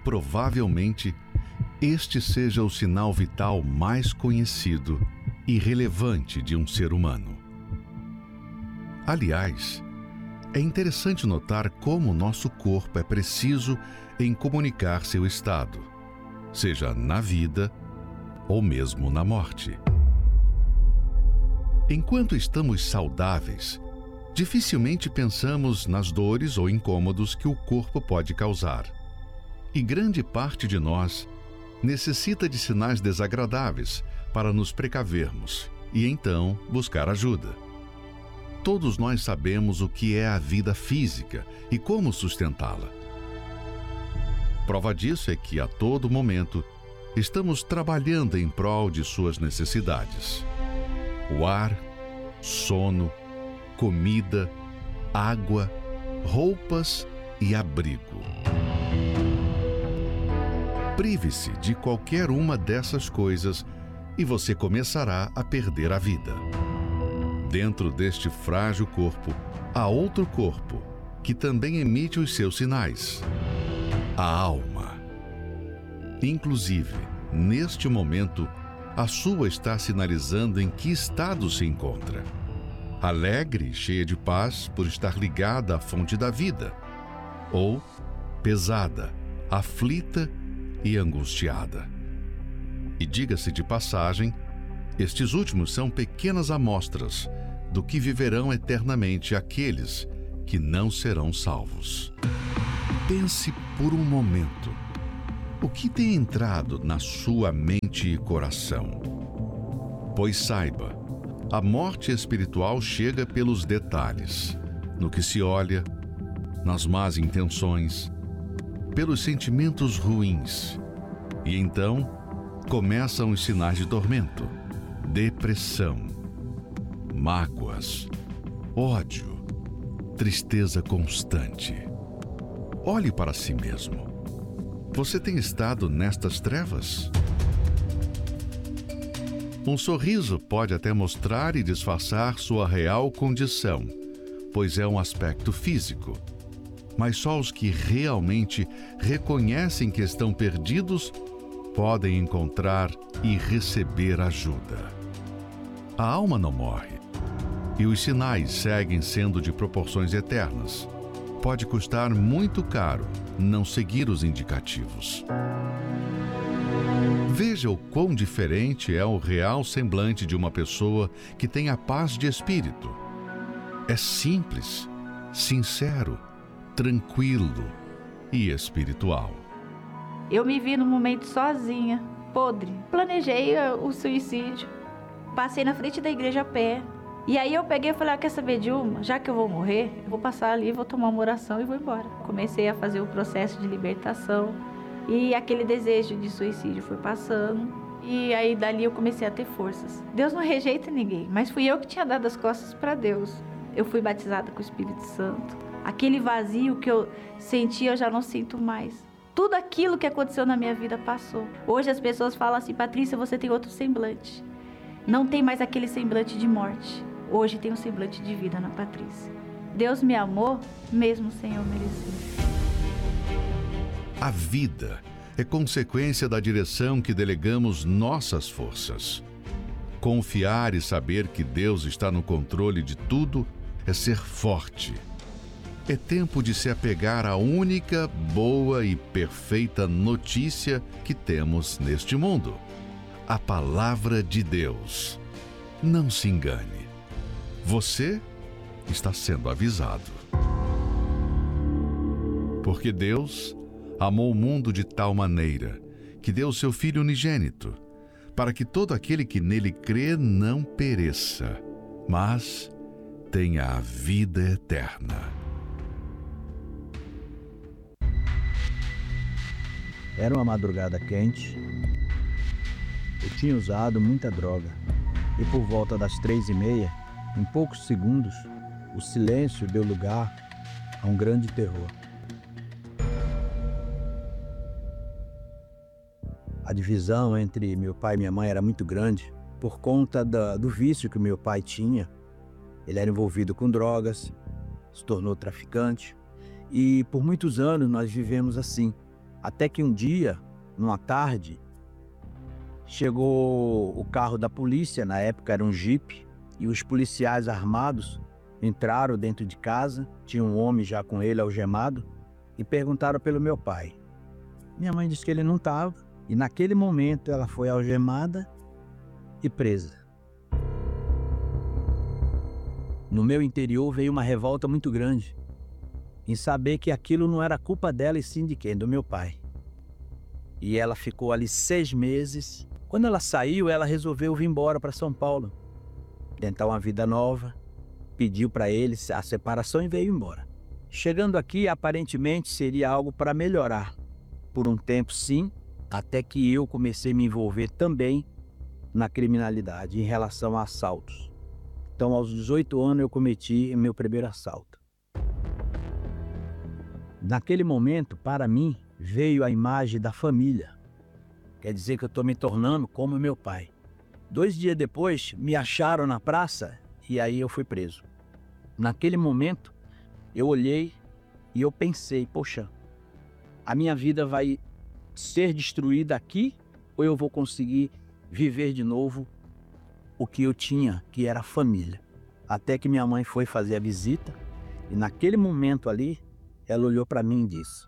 provavelmente este seja o sinal vital mais conhecido e relevante de um ser humano. Aliás, é interessante notar como nosso corpo é preciso em comunicar seu estado, seja na vida ou mesmo na morte. Enquanto estamos saudáveis, dificilmente pensamos nas dores ou incômodos que o corpo pode causar. E grande parte de nós necessita de sinais desagradáveis para nos precavermos e então buscar ajuda. Todos nós sabemos o que é a vida física e como sustentá-la. Prova disso é que a todo momento estamos trabalhando em prol de suas necessidades. O ar, sono, comida, água, roupas e abrigo. Prive-se de qualquer uma dessas coisas e você começará a perder a vida. Dentro deste frágil corpo, há outro corpo que também emite os seus sinais: a alma. Inclusive, neste momento, a sua está sinalizando em que estado se encontra. Alegre e cheia de paz por estar ligada à fonte da vida, ou pesada, aflita e angustiada. E diga-se de passagem, estes últimos são pequenas amostras do que viverão eternamente aqueles que não serão salvos. Pense por um momento. O que tem entrado na sua mente e coração? Pois saiba, a morte espiritual chega pelos detalhes, no que se olha, nas más intenções, pelos sentimentos ruins. E então começam os sinais de tormento, depressão, mágoas, ódio, tristeza constante. Olhe para si mesmo. Você tem estado nestas trevas? Um sorriso pode até mostrar e disfarçar sua real condição, pois é um aspecto físico. Mas só os que realmente reconhecem que estão perdidos podem encontrar e receber ajuda. A alma não morre, e os sinais seguem sendo de proporções eternas. Pode custar muito caro não seguir os indicativos. Veja o quão diferente é o real semblante de uma pessoa que tem a paz de espírito. É simples, sincero, tranquilo e espiritual. Eu me vi num momento sozinha, podre. Planejei o suicídio. Passei na frente da igreja a pé. E aí eu peguei e falei, quer saber de uma? Já que eu vou morrer, eu vou passar ali, vou tomar uma oração e vou embora. Comecei a fazer o processo de libertação e aquele desejo de suicídio foi passando. E aí dali eu comecei a ter forças. Deus não rejeita ninguém, mas fui eu que tinha dado as costas para Deus. Eu fui batizada com o Espírito Santo. Aquele vazio que eu sentia, eu já não sinto mais. Tudo aquilo que aconteceu na minha vida passou. Hoje as pessoas falam assim, Patrícia, você tem outro semblante. Não tem mais aquele semblante de morte. Hoje tem um semblante de vida na Patrícia. Deus me amou, mesmo sem eu merecer. A vida é consequência da direção que delegamos nossas forças. Confiar e saber que Deus está no controle de tudo é ser forte. É tempo de se apegar à única, boa e perfeita notícia que temos neste mundo: a palavra de Deus. Não se engane. Você está sendo avisado. Porque Deus amou o mundo de tal maneira que deu seu Filho unigênito, para que todo aquele que nele crê não pereça, mas tenha a vida eterna. Era uma madrugada quente. Eu tinha usado muita droga. E por volta das 3h30, em poucos segundos, o silêncio deu lugar a um grande terror. A divisão entre meu pai e minha mãe era muito grande por conta do vício que meu pai tinha. Ele era envolvido com drogas, se tornou traficante e por muitos anos nós vivemos assim, Até que um dia, numa tarde, chegou o carro da polícia, na época era um jipe, e os policiais armados entraram dentro de casa, tinha um homem já com ele algemado, e perguntaram pelo meu pai. Minha mãe disse que ele não estava, e naquele momento ela foi algemada e presa. No meu interior veio uma revolta muito grande, em saber que aquilo não era culpa dela e sim de quem? Do meu pai. E ela ficou ali 6 meses. Quando ela saiu, ela resolveu vir embora para São Paulo, tentar uma vida nova, pediu para ele a separação e veio embora. Chegando aqui, aparentemente seria algo para melhorar. Por um tempo, sim, até que eu comecei a me envolver também na criminalidade em relação a assaltos. Então, aos 18 anos, eu cometi meu primeiro assalto. Naquele momento, para mim, veio a imagem da família. Quer dizer que eu estou me tornando como meu pai. 2 dias depois, me acharam na praça e aí eu fui preso. Naquele momento, eu olhei e eu pensei, poxa, a minha vida vai ser destruída aqui ou eu vou conseguir viver de novo o que eu tinha, que era a família? Até que minha mãe foi fazer a visita e naquele momento ali, ela olhou para mim e disse...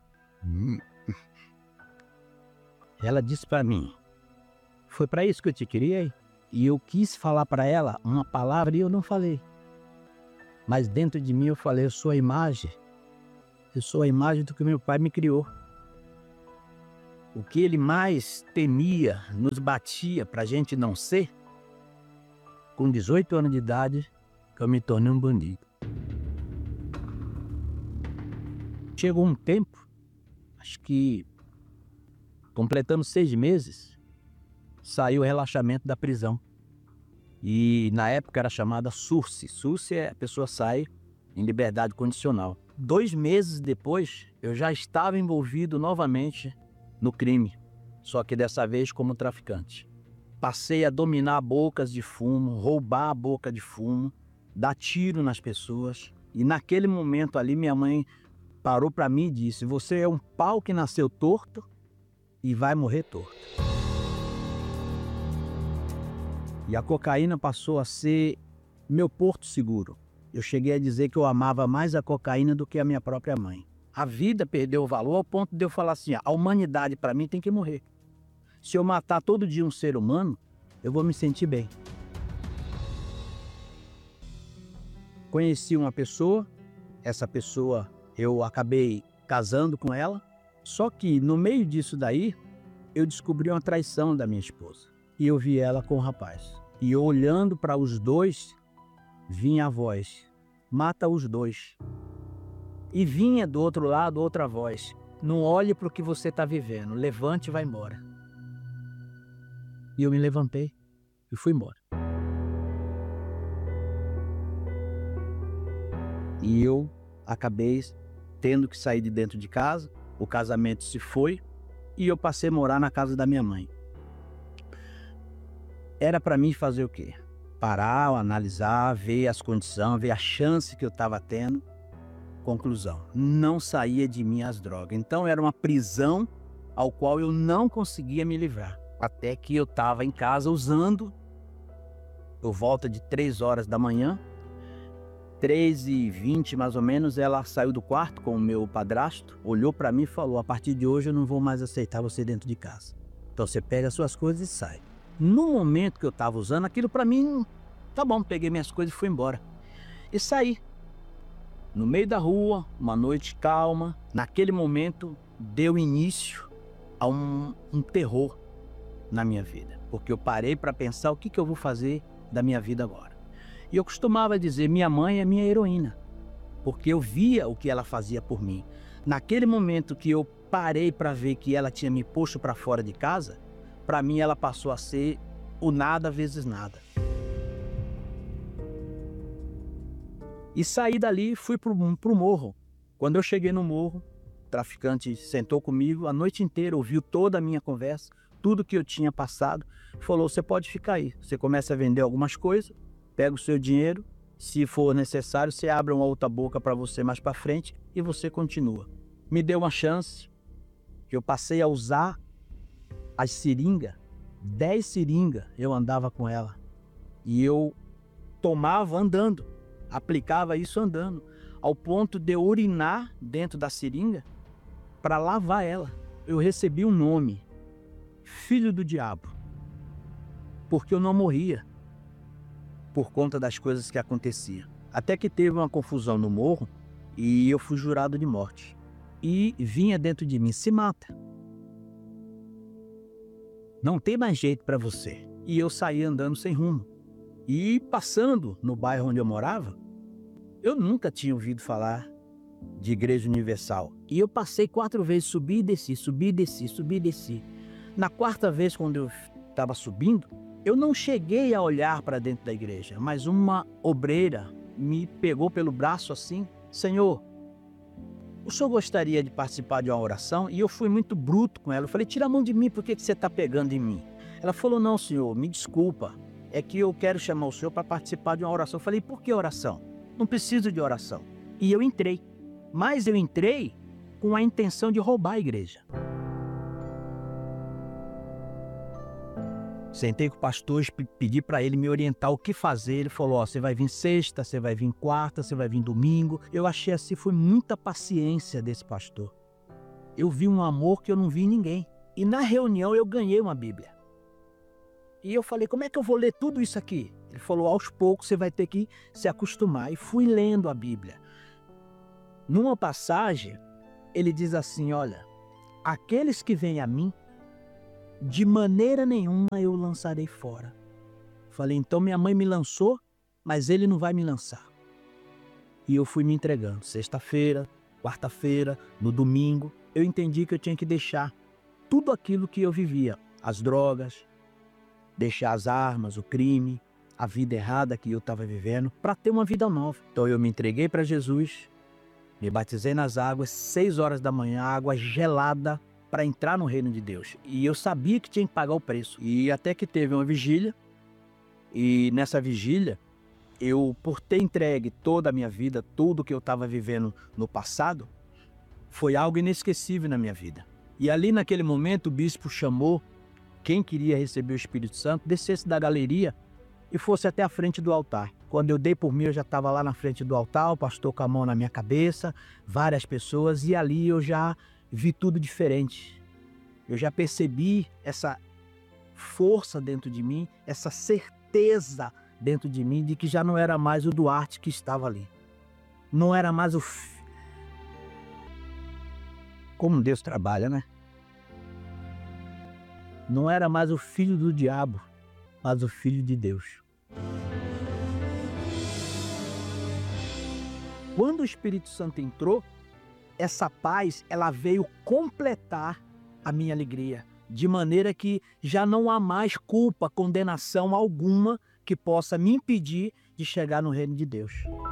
Ela disse para mim, foi para isso que eu te criei? E eu quis falar para ela uma palavra e eu não falei. Mas dentro de mim eu falei, eu sou a imagem do que meu pai me criou. O que ele mais temia, nos batia para a gente não ser, com 18 anos de idade, eu me tornei um bandido. Chegou um tempo, acho que completando 6 meses, saiu o relaxamento da prisão. E na época era chamada SURSE. SURSE é a pessoa sai em liberdade condicional. 2 meses depois, eu já estava envolvido novamente no crime, só que dessa vez como traficante. Passei a dominar bocas de fumo, roubar a boca de fumo, dar tiro nas pessoas. E naquele momento ali, minha mãe parou para mim e disse, você é um pau que nasceu torto e vai morrer torto. E a cocaína passou a ser meu porto seguro. Eu cheguei a dizer que eu amava mais a cocaína do que a minha própria mãe. A vida perdeu o valor ao ponto de eu falar assim, a humanidade para mim tem que morrer. Se eu matar todo dia um ser humano, eu vou me sentir bem. Conheci uma pessoa, essa pessoa eu acabei casando com ela, só que no meio disso daí, eu descobri uma traição da minha esposa. E eu vi ela com o rapaz. E eu olhando para os dois, vinha a voz, mata os dois. E vinha do outro lado outra voz, não olhe para o que você está vivendo, levante e vai embora. E eu me levantei e fui embora. E eu acabei tendo que sair de dentro de casa, o casamento se foi e eu passei a morar na casa da minha mãe. Era para mim fazer o quê? Parar, analisar, ver as condições, ver a chance que eu estava tendo. Conclusão, não saía de mim as drogas. Então era uma prisão ao qual eu não conseguia me livrar. Até que eu estava em casa usando, por volta de 3 horas da manhã, 3h20 mais ou menos, ela saiu do quarto com o meu padrasto, olhou para mim e falou, a partir de hoje eu não vou mais aceitar você dentro de casa. Então você pega as suas coisas e sai. No momento que eu estava usando, aquilo para mim, tá bom, peguei minhas coisas e fui embora. E saí. No meio da rua, uma noite calma, naquele momento deu início a um terror na minha vida. Porque eu parei para pensar o que eu vou fazer da minha vida agora. E eu costumava dizer, minha mãe é minha heroína, porque eu via o que ela fazia por mim. Naquele momento que eu parei para ver que ela tinha me posto para fora de casa, para mim ela passou a ser o nada vezes nada. E saí dali e fui pro morro. Quando eu cheguei no morro, o traficante sentou comigo a noite inteira, ouviu toda a minha conversa, tudo que eu tinha passado, falou, você pode ficar aí, você começa a vender algumas coisas, pega o seu dinheiro, se for necessário, você abre uma outra boca para você mais para frente e você continua. Me deu uma chance, que eu passei a usar as seringas, 10 seringas eu andava com ela. E eu tomava andando, aplicava isso andando, ao ponto de eu urinar dentro da seringa para lavar ela. Eu recebi um nome, filho do diabo, porque eu não morria por conta das coisas que aconteciam. Até que teve uma confusão no morro e eu fui jurado de morte. E vinha dentro de mim, se mata. Não tem mais jeito para você. E eu saí andando sem rumo. E passando no bairro onde eu morava, eu nunca tinha ouvido falar de Igreja Universal. E eu passei 4 vezes, subi e desci, subi e desci, subi e desci. Na 4ª vez, quando eu estava subindo, eu não cheguei a olhar para dentro da igreja, mas uma obreira me pegou pelo braço assim: Senhor, o senhor gostaria de participar de uma oração? E eu fui muito bruto com ela. Eu falei: tira a mão de mim, por que você está pegando em mim? Ela falou: não, senhor, me desculpa, é que eu quero chamar o senhor para participar de uma oração. Eu falei: por que oração? Não preciso de oração. E eu entrei, mas eu entrei com a intenção de roubar a igreja. Sentei com o pastor, pedi para ele me orientar o que fazer. Ele falou: ó, você vai vir sexta, você vai vir quarta, você vai vir domingo. Eu achei assim, foi muita paciência desse pastor. Eu vi um amor que eu não vi em ninguém. E na reunião eu ganhei uma Bíblia. E eu falei: como é que eu vou ler tudo isso aqui? Ele falou: aos poucos você vai ter que se acostumar. E fui lendo a Bíblia. Numa passagem, ele diz assim: olha, aqueles que vêm a mim, de maneira nenhuma eu lançarei fora. Falei: então minha mãe me lançou, mas ele não vai me lançar. E eu fui me entregando. Sexta-feira, quarta-feira, no domingo, eu entendi que eu tinha que deixar tudo aquilo que eu vivia. As drogas, deixar as armas, o crime, a vida errada que eu estava vivendo, para ter uma vida nova. Então eu me entreguei para Jesus, me batizei nas águas, 6 horas da manhã, água gelada, para entrar no reino de Deus. E eu sabia que tinha que pagar o preço. E até que teve uma vigília, e nessa vigília, eu, por ter entregue toda a minha vida, tudo que eu estava vivendo no passado, foi algo inesquecível na minha vida. E ali naquele momento o bispo chamou quem queria receber o Espírito Santo, descesse da galeria e fosse até a frente do altar. Quando eu dei por mim, eu já estava lá na frente do altar, o pastor com a mão na minha cabeça, várias pessoas, e ali eu já vi tudo diferente. Eu já percebi essa força dentro de mim, essa certeza dentro de mim de que já não era mais o Duarte que estava ali. Não era mais o... Como Deus trabalha, né? Não era mais o filho do diabo, mas o filho de Deus. Quando o Espírito Santo entrou, essa paz, ela veio completar a minha alegria, de maneira que já não há mais culpa, condenação alguma que possa me impedir de chegar no reino de Deus.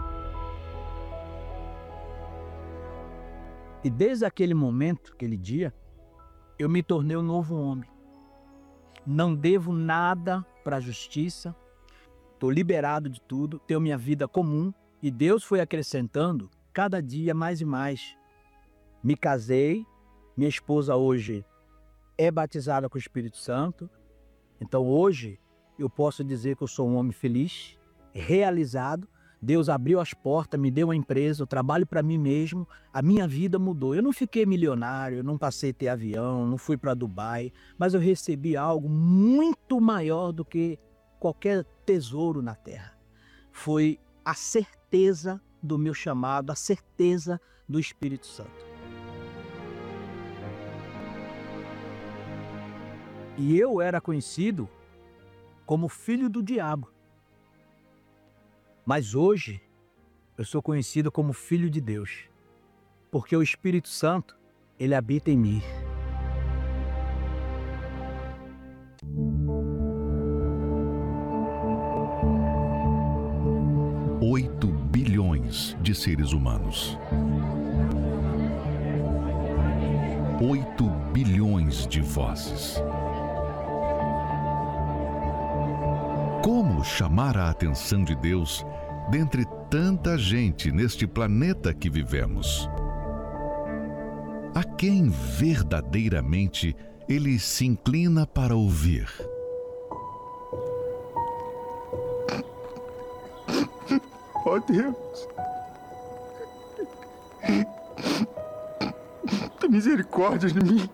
E desde aquele momento, aquele dia, eu me tornei um novo homem. Não devo nada para a justiça, estou liberado de tudo, tenho minha vida comum, e Deus foi acrescentando cada dia mais e mais. Me casei, minha esposa hoje é batizada com o Espírito Santo, então hoje eu posso dizer que eu sou um homem feliz, realizado. Deus abriu as portas, me deu uma empresa, eu trabalho para mim mesmo, a minha vida mudou. Eu não fiquei milionário, eu não passei a ter avião, não fui para Dubai, mas eu recebi algo muito maior do que qualquer tesouro na terra. Foi a certeza do meu chamado, a certeza do Espírito Santo. E eu era conhecido como filho do diabo. Mas hoje, eu sou conhecido como filho de Deus, porque o Espírito Santo, ele habita em mim. Oito bilhões de seres humanos. 8 bilhões de vozes. Como chamar a atenção de Deus dentre tanta gente neste planeta que vivemos? a quem verdadeiramente ele se inclina para ouvir. Ó Deus, tem misericórdia de mim.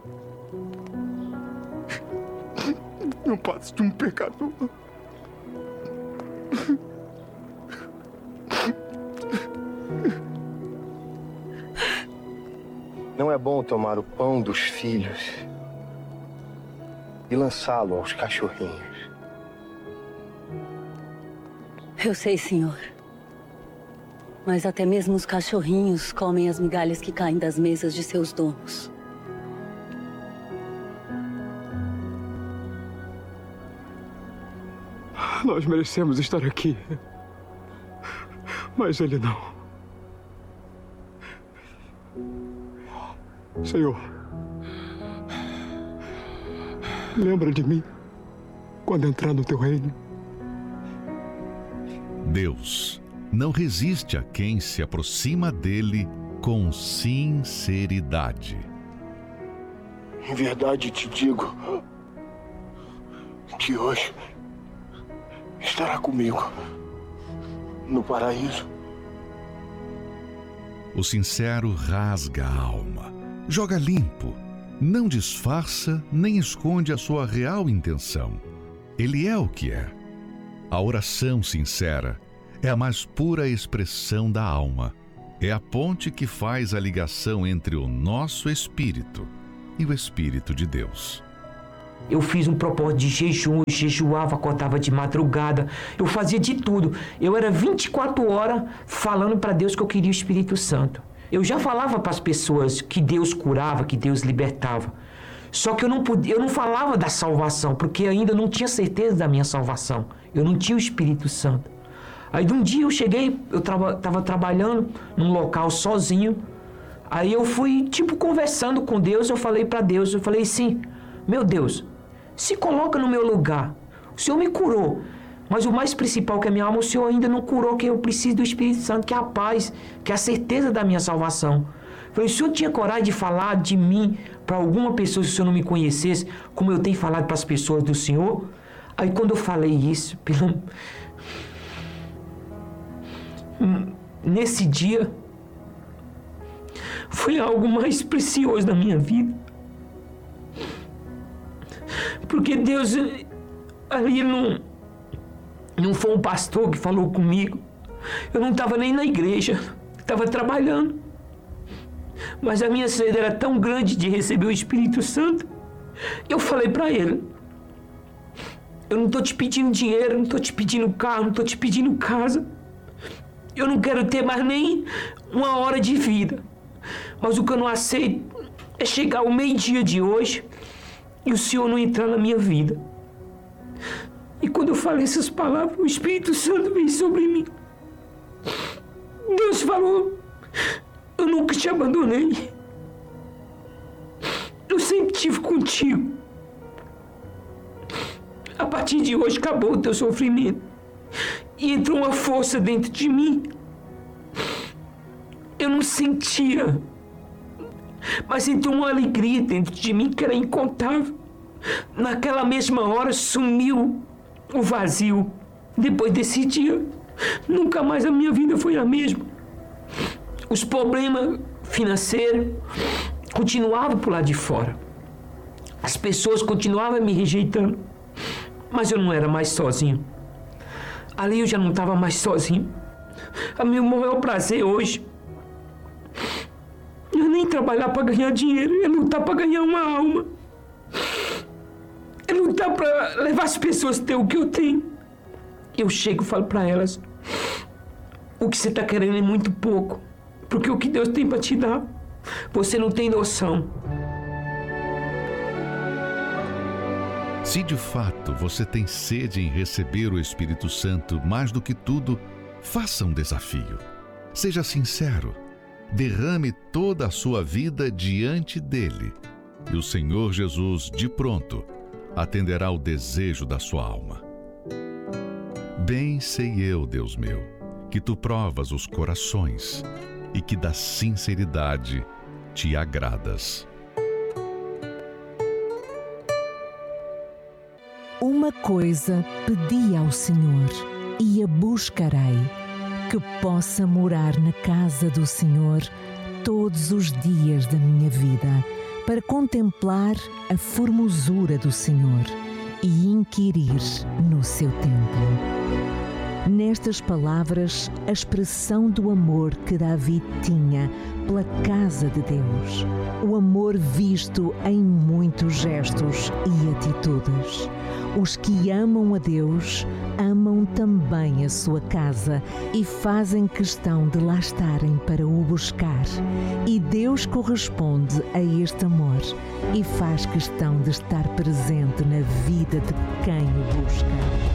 Não passo de um pecador. Não é bom tomar o pão dos filhos e lançá-lo aos cachorrinhos. Eu sei, senhor. Mas até mesmo os cachorrinhos comem as migalhas que caem das mesas de seus donos. Nós merecemos estar aqui, mas ele não. Senhor, lembra de mim quando entrar no teu reino. Deus não resiste a quem se aproxima dele com sinceridade. Em verdade te digo que hoje estará comigo no paraíso. O sincero rasga a alma, joga limpo, não disfarça nem esconde a sua real intenção. Ele é o que é. A oração sincera é a mais pura expressão da alma. É a ponte que faz a ligação entre o nosso espírito e o Espírito de Deus. Eu fiz um propósito de jejum, eu jejuava, acordava de madrugada, eu fazia de tudo. Eu era 24 horas falando para Deus que eu queria o Espírito Santo. Eu já falava para as pessoas que Deus curava, que Deus libertava. Só que eu não falava da salvação, porque ainda não tinha certeza da minha salvação. Eu não tinha o Espírito Santo. Aí de um dia eu cheguei, eu estava trabalhando num local sozinho. Aí eu fui, conversando com Deus, eu falei para Deus, eu falei assim, meu Deus, se coloca no meu lugar. O Senhor me curou, mas o mais principal que é a minha alma, o Senhor ainda não curou, que eu preciso do Espírito Santo, que é a paz, que é a certeza da minha salvação. Eu falei, o Senhor tinha coragem de falar de mim para alguma pessoa se o Senhor não me conhecesse, como eu tenho falado para as pessoas do Senhor? Aí quando eu falei isso, nesse dia, foi algo mais precioso da minha vida. Porque Deus, ali não foi um pastor que falou comigo. Eu não estava nem na igreja, estava trabalhando. Mas a minha sede era tão grande de receber o Espírito Santo, eu falei para ele, eu não estou te pedindo dinheiro, não estou te pedindo carro, não estou te pedindo casa. Eu não quero ter mais nem uma hora de vida. Mas o que eu não aceito é chegar ao meio-dia de hoje e o Senhor não entrar na minha vida. E quando eu falei essas palavras, o Espírito Santo veio sobre mim. Deus falou, eu nunca te abandonei. Eu sempre estive contigo. A partir de hoje acabou o teu sofrimento. E entrou uma força dentro de mim. Eu não sentia, mas entrou uma alegria dentro de mim que era incontável. Naquela mesma hora sumiu o vazio. Depois desse dia, nunca mais a minha vida foi a mesma. Os problemas financeiros continuavam por lá de fora. As pessoas continuavam me rejeitando. Mas eu não era mais sozinho. Ali eu já não estava mais sozinho. O meu maior prazer hoje não é nem trabalhar para ganhar dinheiro, é lutar para ganhar uma alma. É lutar para levar as pessoas a ter o que eu tenho. Eu chego e falo para elas, o que você está querendo é muito pouco, porque o que Deus tem para te dar, você não tem noção. Se de fato você tem sede em receber o Espírito Santo mais do que tudo, faça um desafio. Seja sincero. Derrame toda a sua vida diante dele. E o Senhor Jesus, de pronto, atenderá o desejo da sua alma. Bem sei eu, Deus meu, que tu provas os corações e que da sinceridade te agradas. Uma coisa pedi ao Senhor e a buscarei, que possa morar na casa do Senhor todos os dias da minha vida, para contemplar a formosura do Senhor e inquirir no seu templo. Nestas palavras, a expressão do amor que Davi tinha pela casa de Deus, o amor visto em muitos gestos e atitudes. Os que amam a Deus, amam também a sua casa e fazem questão de lá estarem para o buscar. E Deus corresponde a este amor e faz questão de estar presente na vida de quem o busca.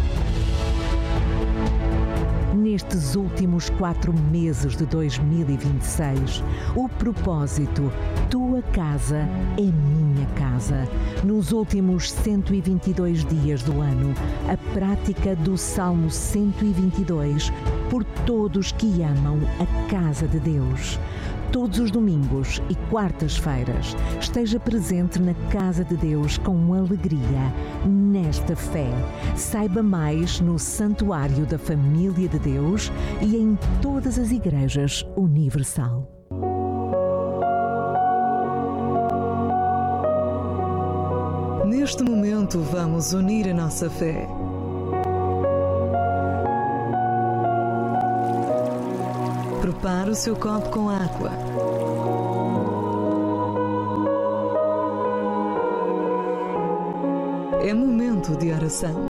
Nestes últimos 4 meses de 2026, o propósito, tua casa é minha casa. Nos últimos 122 dias do ano, a prática do Salmo 122, por todos que amam a casa de Deus. Todos os domingos e quartas-feiras, esteja presente na casa de Deus com alegria, nesta fé. Saiba mais no Santuário da Família de Deus e em todas as igrejas Universal. Neste momento, vamos unir a nossa fé. Prepare o seu copo com água. É momento de oração.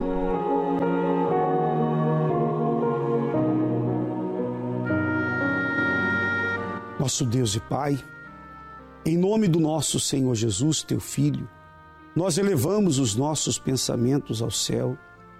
Nosso Deus e Pai, em nome do nosso Senhor Jesus, teu Filho, nós elevamos os nossos pensamentos ao céu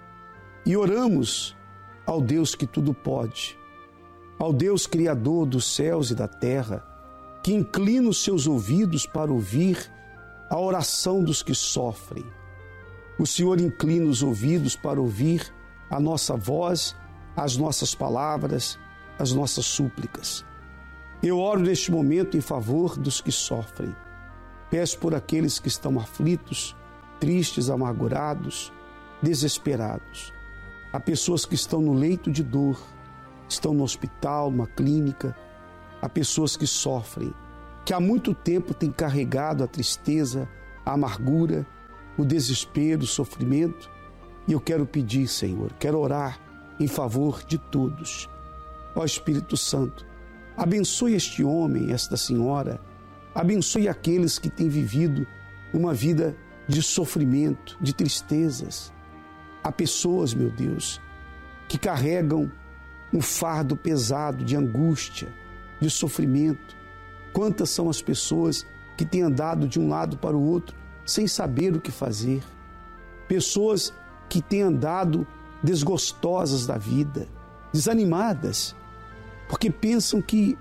e oramos ao Deus que tudo pode, ao Deus Criador dos céus e da terra, que inclina os seus ouvidos para ouvir a oração dos que sofrem. O Senhor inclina os ouvidos para ouvir a nossa voz, as nossas palavras, as nossas súplicas. Eu oro neste momento em favor dos que sofrem. Peço por aqueles que estão aflitos, tristes, amargurados, desesperados. Há pessoas que estão no leito de dor, estão no hospital, numa clínica. Há pessoas que sofrem, que há muito tempo têm carregado a tristeza, a amargura, o desespero, o sofrimento. E eu quero pedir, Senhor, quero orar em favor de todos. Ó Espírito Santo, abençoe este homem, esta senhora, abençoe aqueles que têm vivido uma vida de sofrimento, de tristezas. Há pessoas, meu Deus, que carregam um fardo pesado de angústia, de sofrimento. Quantas são as pessoas que têm andado de um lado para o outro sem saber o que fazer? Pessoas que têm andado desgostosas da vida, desanimadas, porque pensam que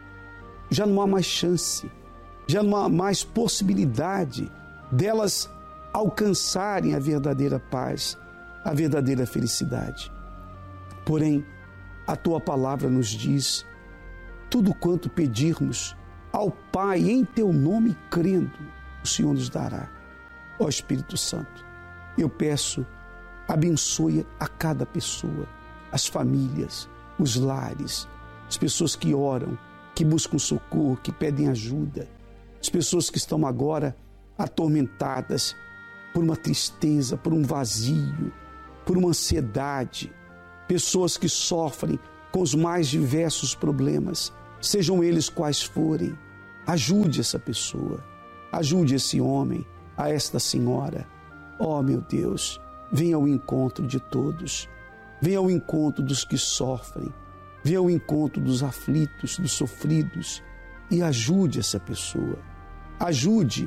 já não há mais chance, já não há mais possibilidade delas alcançarem a verdadeira paz, a verdadeira felicidade. Porém, a tua palavra nos diz: tudo quanto pedirmos ao Pai em teu nome crendo, o Senhor nos dará. Ó Espírito Santo, eu peço, abençoe a cada pessoa, as famílias, os lares, as pessoas que oram, que buscam socorro, que pedem ajuda, as pessoas que estão agora atormentadas por uma tristeza, por um vazio, por uma ansiedade, pessoas que sofrem com os mais diversos problemas, sejam eles quais forem. Ajude essa pessoa, ajude esse homem, a esta senhora. Ó meu Deus, venha ao encontro de todos, venha ao encontro dos que sofrem, venha ao encontro dos aflitos, dos sofridos e ajude essa pessoa. Ajude,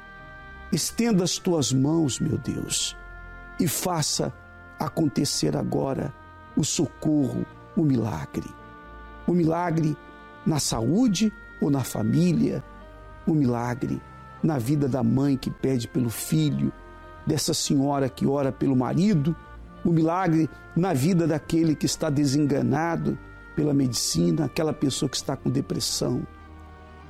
estenda as tuas mãos, meu Deus, e faça acontecer agora o socorro, o milagre. O milagre na saúde ou na família, o milagre na vida da mãe que pede pelo filho, dessa senhora que ora pelo marido, o milagre na vida daquele que está desenganado pela medicina, aquela pessoa que está com depressão.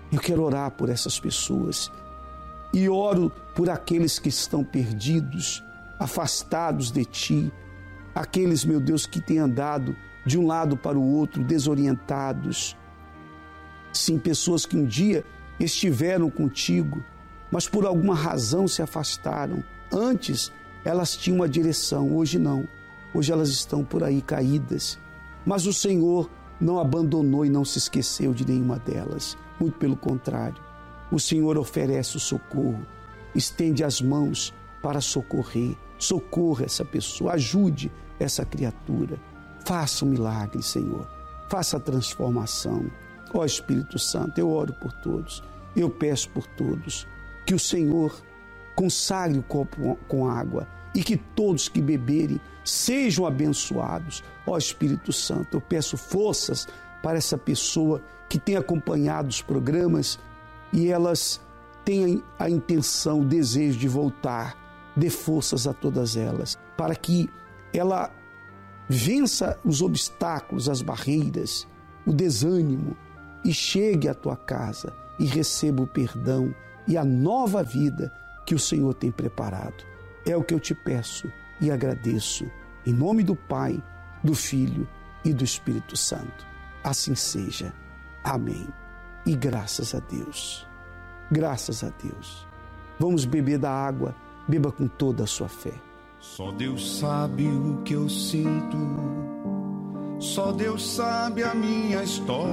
Eu quero orar por essas pessoas e oro por aqueles que estão perdidos, afastados de Ti, aqueles, meu Deus, que têm andado de um lado para o outro, desorientados. Sim, pessoas que um dia estiveram contigo, mas por alguma razão se afastaram. Antes elas tinham uma direção, hoje não. Hoje elas estão por aí caídas. Mas o Senhor não abandonou e não se esqueceu de nenhuma delas. Muito pelo contrário, o Senhor oferece o socorro, estende as mãos para socorrer. Socorra essa pessoa, ajude essa criatura. Faça um milagre, Senhor. Faça a transformação. Ó Espírito Santo, eu oro por todos. Eu peço por todos que o Senhor consagre o copo com água e que todos que beberem sejam abençoados. Ó Espírito Santo, eu peço forças para essa pessoa que tem acompanhado os programas e elas têm a intenção, o desejo de voltar. Dê forças a todas elas, para que ela vença os obstáculos, as barreiras, o desânimo e chegue à tua casa e receba o perdão e a nova vida que o Senhor tem preparado. É o que eu te peço e agradeço, em nome do Pai, do Filho e do Espírito Santo. Assim seja. Amém. E graças a Deus. Graças a Deus. Vamos beber da água. Beba com toda a sua fé. Só Deus sabe o que eu sinto, só Deus sabe a minha história.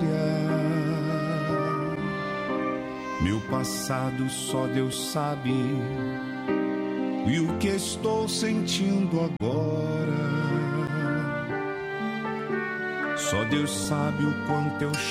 Meu passado só Deus sabe, e o que estou sentindo agora. Só Deus sabe o quanto eu